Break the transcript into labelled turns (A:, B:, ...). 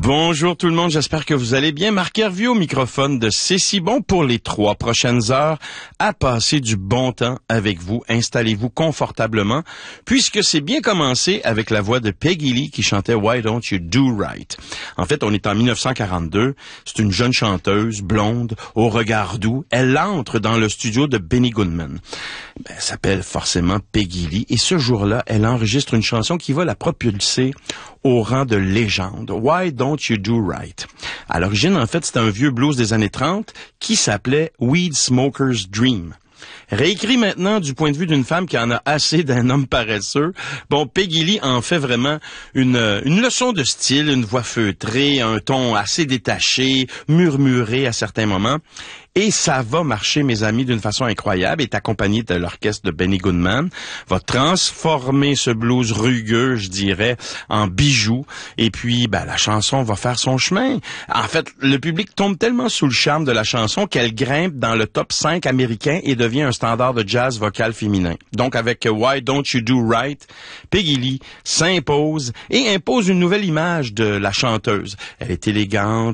A: Bonjour tout le monde, j'espère que vous allez bien. Marc Hervieux au microphone de C'est si bon pour les 3 prochaines heures à passer du bon temps avec vous. Installez-vous confortablement puisque c'est bien commencé avec la voix de Peggy Lee qui chantait Why Don't You Do Right. En fait, on est en 1942. C'est une jeune chanteuse blonde au regard doux. Elle entre dans le studio de Benny Goodman. Elle s'appelle forcément Peggy Lee et ce jour-là, elle enregistre une chanson qui va la propulser au rang de légende. Why Don't You Do Right? À l'origine, en fait, c'était un vieux blues des années 30 qui s'appelait Weed Smoker's Dream. Réécrit maintenant du point de vue d'une femme qui en a assez d'un homme paresseux. Bon, Peggy Lee en fait vraiment une leçon de style, une voix feutrée, un ton assez détaché, murmuré à certains moments. Et ça va marcher, mes amis, d'une façon incroyable. Est accompagné de l'orchestre de Benny Goodman. Va transformer ce blues rugueux, je dirais, en bijou. Et puis, la chanson va faire son chemin. En fait, le public tombe tellement sous le charme de la chanson qu'elle grimpe dans le top 5 américain et devient un standard de jazz vocal féminin. Donc, avec Why Don't You Do Right, Peggy Lee s'impose et impose une nouvelle image de la chanteuse. Elle est élégante,